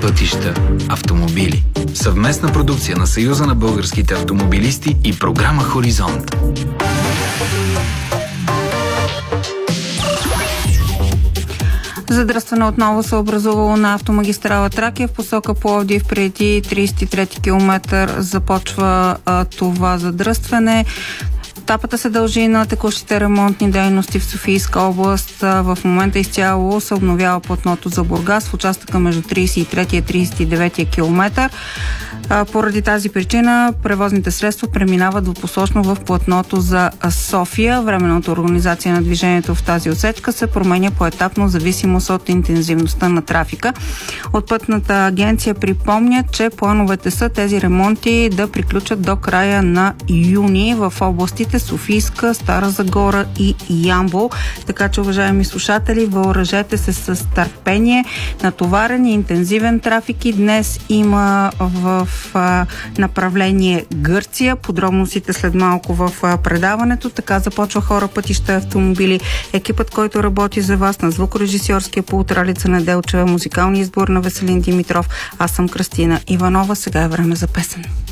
пътища, автомобили. Съвместна продукция на Съюза на българските автомобилисти и програма Хоризонт. Задръстване отново се образувало на автомагистрала Тракия в посока Пловдив. Преди 33 км започва това задръстване. Етапата се дължи на текущите ремонтни дейности в Софийска област. В момента изцяло се обновява платното за Бургас в участъка между 33 и 39 км. Поради тази причина превозните средства преминават двупосочно в платното за София. Временната организация на движението в тази отсечка се променя поетапно в зависимост от интензивността на трафика. От Пътната агенция припомнят, че плановете са тези ремонти да приключат до края на юни в областите Софийска, Стара Загора и Ямбол. Така че, уважаеми слушатели, въоръжете се с търпение. Натоварен и интензивен трафик и днес има в направление Гърция. Подробностите след малко в предаването. Така започва Хора, пътища, автомобили. Екипът, който работи за вас, на звукорежисьорския пулт Ралица Неделчева, музикалния избор на Веселин Димитров. Аз съм Кръстина Иванова. Сега е време за песен.